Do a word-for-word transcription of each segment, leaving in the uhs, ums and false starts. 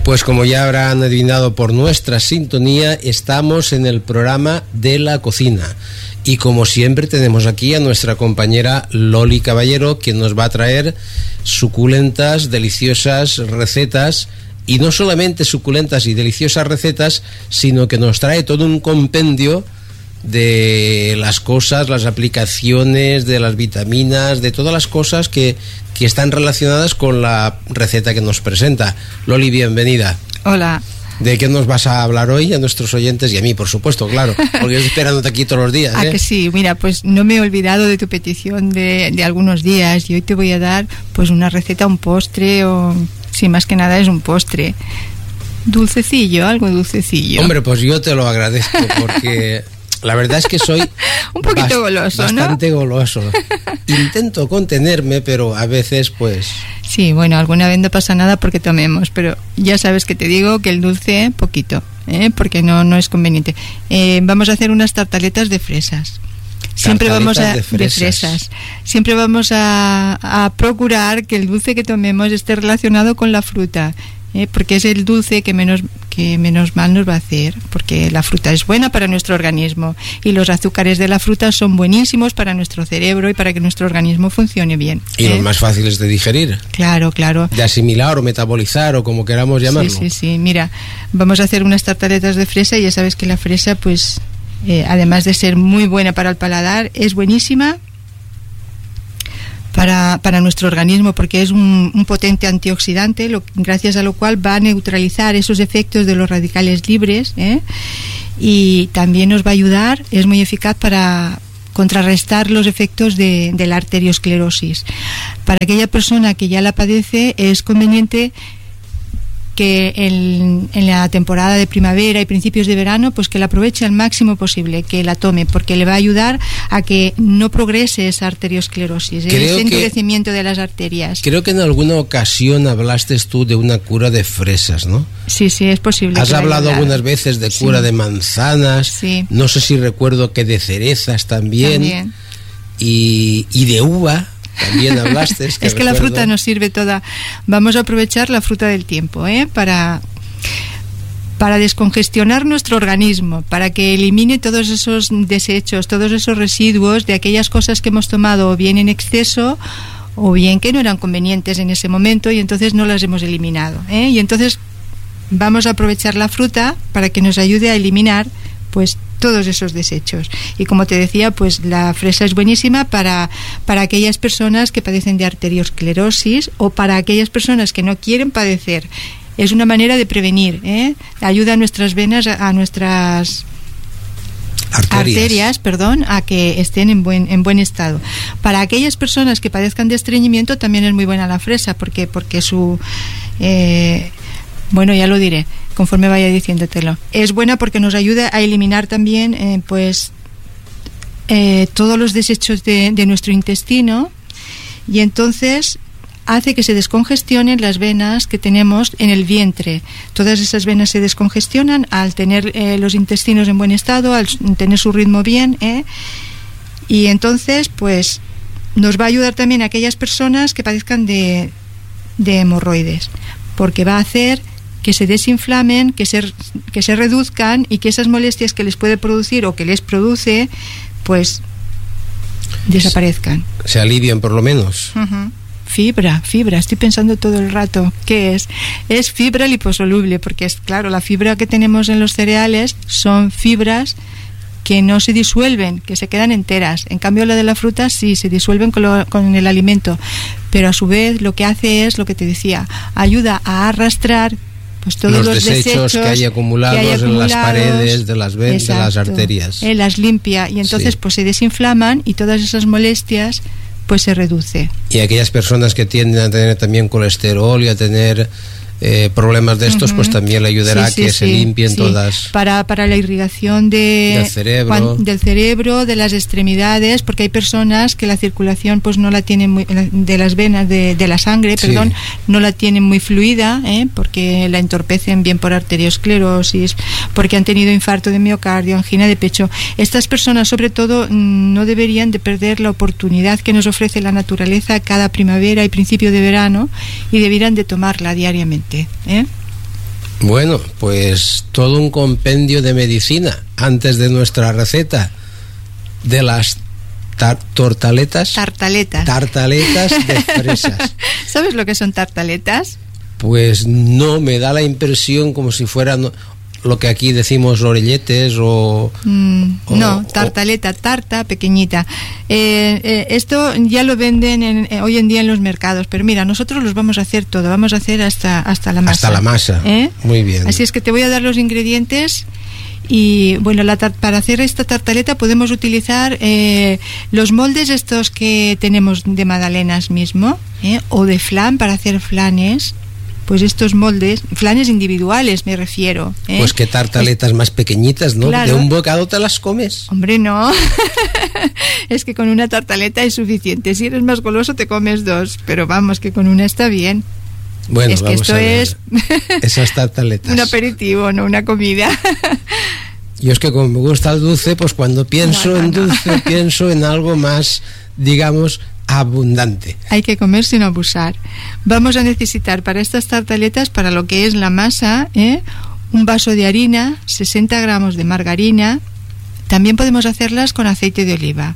Pues como ya habrán adivinado por nuestra sintonía, estamos en el programa de la cocina. Y como siempre tenemos aquí a nuestra compañera Loli Caballero, quien nos va a traer suculentas, deliciosas recetas. Y no solamente suculentas y deliciosas recetas, sino que nos trae todo un compendio de las cosas, las aplicaciones, de las vitaminas, de todas las cosas que, que están relacionadas con la receta que nos presenta. Loli, bienvenida. Hola. ¿De qué nos vas a hablar hoy a nuestros oyentes y a mí, por supuesto, claro? Porque estoy esperándote aquí todos los días, ¿eh? Ah, que sí. Mira, pues no me he olvidado de tu petición de, de algunos días y hoy te voy a dar pues una receta, un postre o... Sí, más que nada es un postre. Dulcecillo, algo dulcecillo. Hombre, pues yo te lo agradezco porque... La verdad es que soy un poquito bast- goloso, bastante ¿no? goloso. Intento contenerme, pero a veces pues... Sí, bueno, alguna vez no pasa nada porque tomemos, pero ya sabes que te digo que el dulce, poquito, ¿eh? Porque no, no es conveniente. Eh, vamos a hacer unas tartaletas de fresas. Siempre vamos a de fresas. de fresas. Siempre vamos a, a procurar que el dulce que tomemos esté relacionado con la fruta. ¿Eh? Porque es el dulce que menos que menos mal nos va a hacer, porque la fruta es buena para nuestro organismo y los azúcares de la fruta son buenísimos para nuestro cerebro y para que nuestro organismo funcione bien. Y ¿eh? los más fáciles de digerir. Claro, claro. De asimilar o metabolizar o como queramos llamarlo. Sí, sí, sí. Mira, vamos a hacer unas tartaletas de fresa y ya sabes que la fresa, pues, eh, además de ser muy buena para el paladar, es buenísima Para, para nuestro organismo, porque es un, un potente antioxidante, lo, gracias a lo cual va a neutralizar esos efectos de los radicales libres, ¿eh? Y también nos va a ayudar, es muy eficaz para contrarrestar los efectos de, de la arteriosclerosis. Para aquella persona que ya la padece, es conveniente que en, en la temporada de primavera y principios de verano, pues que la aproveche al máximo posible, que la tome, porque le va a ayudar a que no progrese esa arteriosclerosis, creo ese endurecimiento que, de las arterias. Creo que en alguna ocasión hablaste tú de una cura de fresas, ¿no? Sí, sí, es posible. Has hablado algunas veces de cura sí. de manzanas, sí. no sé si recuerdo que de cerezas también, también. Y, y de uva. También hablaste. Es que, es que la fruta nos sirve toda. Vamos a aprovechar la fruta del tiempo, ¿eh? Para, para descongestionar nuestro organismo, para que elimine todos esos desechos, todos esos residuos de aquellas cosas que hemos tomado o bien en exceso o bien que no eran convenientes en ese momento y entonces no las hemos eliminado, ¿eh? Y entonces vamos a aprovechar la fruta para que nos ayude a eliminar pues todos esos desechos. Y como te decía, pues la fresa es buenísima para, para aquellas personas que padecen de arteriosclerosis o para aquellas personas que no quieren padecer. Es una manera de prevenir, ¿eh? Ayuda a nuestras venas, a nuestras arterias, arterias perdón, a que estén en buen, en buen estado. Para aquellas personas que padezcan de estreñimiento también es muy buena la fresa, porque, porque su... Eh, bueno, ya lo diré conforme vaya diciéndotelo. Es buena porque nos ayuda a eliminar también eh, pues eh, todos los desechos de, de nuestro intestino y entonces hace que se descongestionen las venas que tenemos en el vientre. Todas esas venas se descongestionan al tener eh, los intestinos en buen estado, al tener su ritmo bien, ¿eh? Y entonces pues nos va a ayudar también a aquellas personas que padezcan de, de hemorroides, porque va a hacer que se desinflamen, que se, que se reduzcan y que esas molestias que les puede producir o que les produce, pues desaparezcan. Se alivian por lo menos. Uh-huh. Fibra, fibra, estoy pensando todo el rato. ¿Qué es? Es fibra liposoluble, porque es claro, la fibra que tenemos en los cereales son fibras que no se disuelven, que se quedan enteras. En cambio la de la fruta sí se disuelven con, lo, con el alimento, pero a su vez lo que hace es lo que te decía, ayuda a arrastrar pues todos los, los desechos, desechos que hay acumulados, que hay acumulados en las paredes de las venas, de las arterias. Él las limpia y entonces sí. pues se desinflaman y todas esas molestias pues se reduce. Y aquellas personas que tienden a tener también colesterol y a tener eh, problemas de estos, uh-huh. pues también le ayudará sí, sí, a que sí, se limpien sí. todas. Para, para la irrigación de, del cerebro. Cuan, del cerebro, de las extremidades, porque hay personas que la circulación pues no la tienen muy, de las venas, de, de la sangre, sí. perdón, no la tienen muy fluida, ¿eh? Porque la entorpecen bien por arteriosclerosis, porque han tenido infarto de miocardio, angina de pecho. Estas personas, sobre todo, no deberían de perder la oportunidad que nos ofrece la naturaleza cada primavera y principio de verano y deberían de tomarla diariamente. ¿Eh? Bueno, pues todo un compendio de medicina antes de nuestra receta de las tar- tortaletas. Tartaletas. Tartaletas de fresas. ¿Sabes lo que son tartaletas? Pues no, me da la impresión como si fueran lo que aquí decimos orelletes o... Mm, o no, tartaleta, tarta pequeñita. Eh, eh, esto ya lo venden en, eh, hoy en día en los mercados, pero mira, nosotros los vamos a hacer todo, vamos a hacer hasta, hasta la masa. Hasta la masa, ¿Eh? Muy bien. Así es que te voy a dar los ingredientes y bueno, la tar- para hacer esta tartaleta podemos utilizar eh, los moldes estos que tenemos de magdalenas mismo, ¿eh? O de flan para hacer flanes. Pues estos moldes, flanes individuales me refiero, ¿eh? Pues qué tartaletas es, más pequeñitas, ¿no? Claro. De un bocado te las comes. Hombre, no. Es que con una tartaleta es suficiente. Si eres más goloso te comes dos, pero vamos, que con una está bien. Bueno, es que vamos esto a ver es esas tartaletas. un aperitivo, no una comida. Yo es que como me gusta el dulce, pues cuando pienso No, no, en no. dulce, pienso en algo más, digamos, abundante. Hay que comer sin abusar. Vamos a necesitar para estas tartaletas, para lo que es la masa, ¿eh? Un vaso de harina, sesenta gramos de margarina. También podemos hacerlas con aceite de oliva,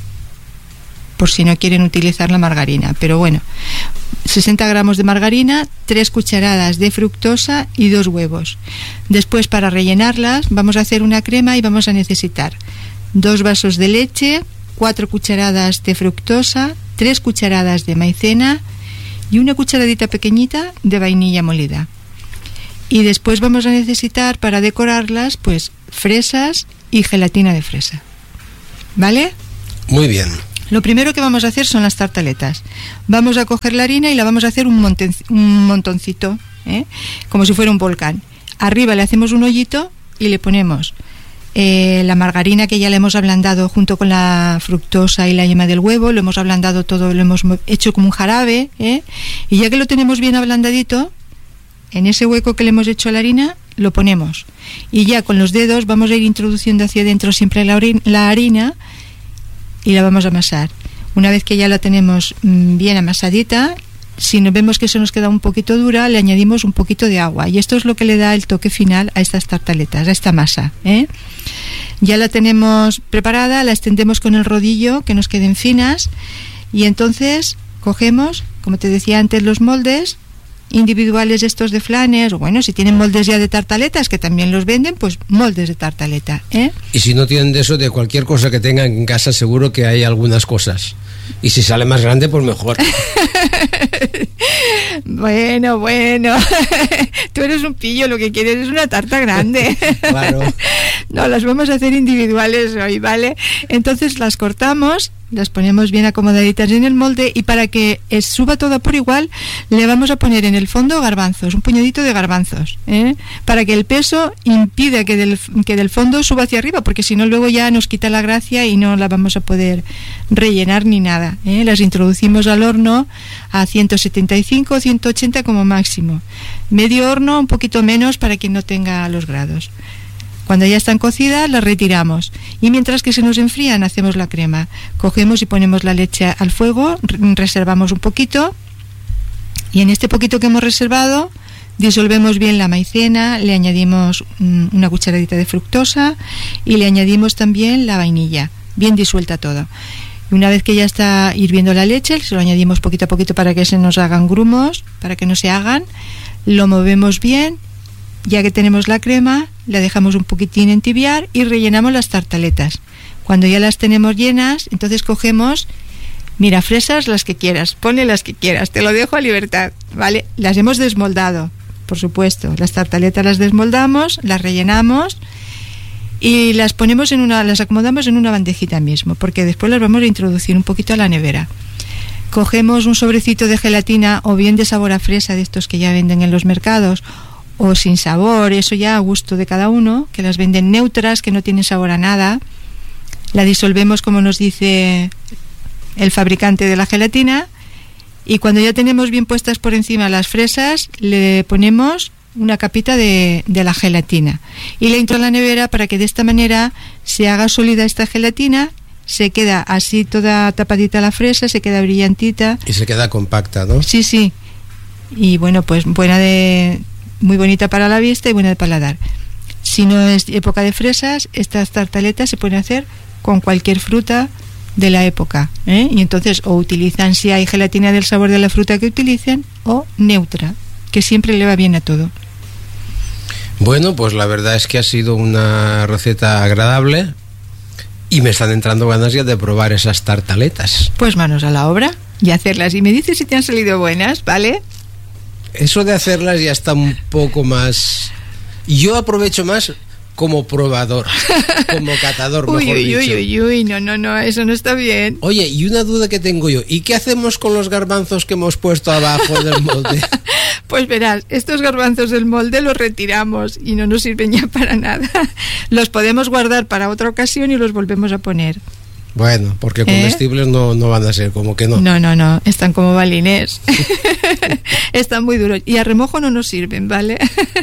por si no quieren utilizar la margarina, pero bueno, sesenta gramos de margarina, tres cucharadas de fructosa y dos huevos. Después, para rellenarlas, vamos a hacer una crema y vamos a necesitar dos vasos de leche, cuatro cucharadas de fructosa, tres cucharadas de maicena y una cucharadita pequeñita de vainilla molida. Y después vamos a necesitar, para decorarlas, pues fresas y gelatina de fresa. ¿Vale? Muy bien. Lo primero que vamos a hacer son las tartaletas. Vamos a coger la harina y la vamos a hacer un, monten, un montoncito, ¿eh? Como si fuera un volcán. Arriba le hacemos un hoyito y le ponemos eh, la margarina, que ya le hemos ablandado junto con la fructosa y la yema del huevo. Lo hemos ablandado todo, lo hemos hecho como un jarabe, ¿eh? Y ya que lo tenemos bien ablandadito, en ese hueco que le hemos hecho a la harina lo ponemos. Y ya con los dedos vamos a ir introduciendo hacia adentro siempre la, orin- la harina y la vamos a amasar. Una vez que ya la tenemos mmm, bien amasadita, si nos vemos que se nos queda un poquito dura, le añadimos un poquito de agua, y esto es lo que le da el toque final a estas tartaletas, a esta masa, ¿eh? Ya la tenemos preparada, la extendemos con el rodillo, que nos queden finas, y entonces cogemos, como te decía antes, los moldes individuales estos de flanes, o bueno, si tienen moldes ya de tartaletas, que también los venden, pues moldes de tartaleta, ¿eh? Y si no tienen de eso, de cualquier cosa que tengan en casa, seguro que hay algunas cosas. Y si sale más grande, pues mejor. Bueno, bueno. Tú eres un pillo, lo que quieres es una tarta grande. Claro. No, las vamos a hacer individuales hoy, ¿vale? Entonces las cortamos, las ponemos bien acomodaditas en el molde, y para que eh, suba todo por igual, le vamos a poner en el fondo garbanzos, un puñadito de garbanzos, ¿eh? Para que el peso impida que del, que del fondo suba hacia arriba, porque si no luego ya nos quita la gracia y no la vamos a poder rellenar ni nada, ¿eh? Las introducimos al horno a ciento setenta y cinco, ciento ochenta como máximo. Medio horno, un poquito menos para quien no tenga los grados. Cuando ya están cocidas, las retiramos, y mientras que se nos enfrían, hacemos la crema. Cogemos y ponemos la leche al fuego, reservamos un poquito, y en este poquito que hemos reservado disolvemos bien la maicena, le añadimos una cucharadita de fructosa y le añadimos también la vainilla, bien disuelta todo. Y una vez que ya está hirviendo la leche, se lo añadimos poquito a poquito para que se nos hagan grumos, para que no se hagan, lo movemos bien. Ya que tenemos la crema, la dejamos un poquitín entibiar y rellenamos las tartaletas. Cuando ya las tenemos llenas, entonces cogemos, mira, fresas las que quieras, ponle las que quieras, te lo dejo a libertad, ¿vale? Las hemos desmoldado, por supuesto. Las tartaletas las desmoldamos, las rellenamos y las ponemos en una, las acomodamos en una bandejita mismo, porque después las vamos a introducir un poquito a la nevera. Cogemos un sobrecito de gelatina, o bien de sabor a fresa, de estos que ya venden en los mercados, o sin sabor, eso ya a gusto de cada uno, que las venden neutras, que no tienen sabor a nada. La disolvemos como nos dice el fabricante de la gelatina, y cuando ya tenemos bien puestas por encima las fresas, le ponemos una capita de, de la gelatina y la intro a la nevera para que de esta manera se haga sólida esta gelatina. Se queda así toda tapadita la fresa, se queda brillantita. Y se queda compacta, ¿no? Sí, sí. Y bueno, pues buena de... muy bonita para la vista y buena de paladar. Si no es época de fresas, estas tartaletas se pueden hacer con cualquier fruta de la época, ¿eh? Y entonces o utilizan, si hay gelatina del sabor de la fruta que utilicen, o neutra, que siempre le va bien a todo. Bueno, pues la verdad es que ha sido una receta agradable y me están entrando ganas ya de probar esas tartaletas. Pues manos a la obra y hacerlas, y me dices si te han salido buenas, ¿vale? Eso de hacerlas ya está un poco más... Yo aprovecho más como probador, como catador, uy, mejor uy, dicho. Uy, uy, uy, no, no, no, eso no está bien. Oye, y una duda que tengo yo, ¿y qué hacemos con los garbanzos que hemos puesto abajo del molde? Pues verás, estos garbanzos del molde los retiramos y no nos sirven ya para nada. Los podemos guardar para otra ocasión y los volvemos a poner. Bueno, porque comestibles ¿Eh? no, no van a ser, como que no. No, no, no, están como balines. Están muy duros y a remojo no nos sirven, ¿vale?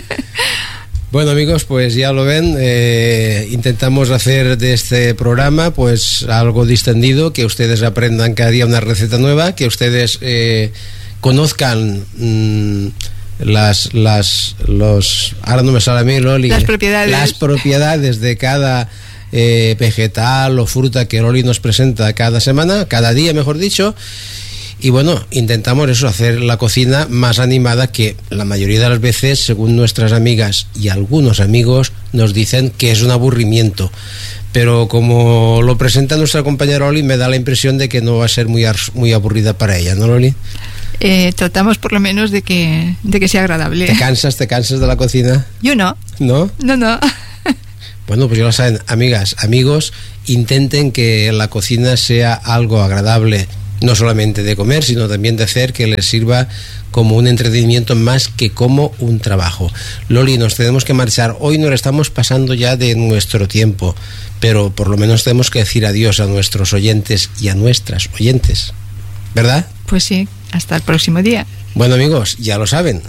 Bueno, amigos, pues ya lo ven, eh, intentamos hacer de este programa pues algo distendido, que ustedes aprendan cada día una receta nueva, que ustedes eh, conozcan mmm, las, las, los, ahora no me sale a mí, Loli, las propiedades, las propiedades de cada eh, vegetal o fruta que Loli nos presenta cada semana, cada día, mejor dicho. Y bueno, intentamos eso, hacer la cocina más animada, que la mayoría de las veces, según nuestras amigas y algunos amigos, nos dicen que es un aburrimiento. Pero como lo presenta nuestra compañera Loli, me da la impresión de que no va a ser muy, muy aburrida para ella, ¿no, Loli? Eh, tratamos por lo menos de que, de que sea agradable. ¿Te cansas, te cansas de la cocina? Yo no. ¿No? No, no. Bueno, pues ya lo saben, amigas, amigos, intenten que la cocina sea algo agradable, no solamente de comer, sino también de hacer, que les sirva como un entretenimiento más que como un trabajo. Loli, nos tenemos que marchar. Hoy nos estamos pasando ya de nuestro tiempo, pero por lo menos tenemos que decir adiós a nuestros oyentes y a nuestras oyentes, ¿verdad? Pues sí, hasta el próximo día. Bueno, amigos, ya lo saben.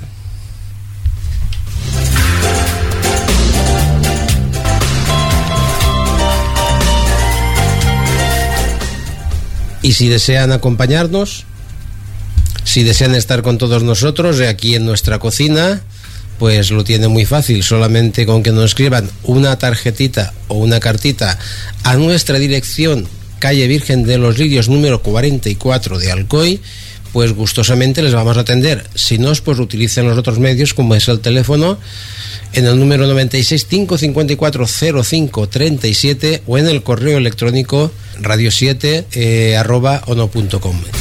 Y si desean acompañarnos, si desean estar con todos nosotros aquí en nuestra cocina, pues lo tienen muy fácil, solamente con que nos escriban una tarjetita o una cartita a nuestra dirección, calle Virgen de los Lirios número cuarenta y cuatro de Alcoy, pues gustosamente les vamos a atender. Si no, pues utilicen los otros medios, como es el teléfono, en el número noventa y seis, cinco cincuenta y cuatro, cero cinco treinta y siete, o en el correo electrónico radio siete eh, arroba ono punto com.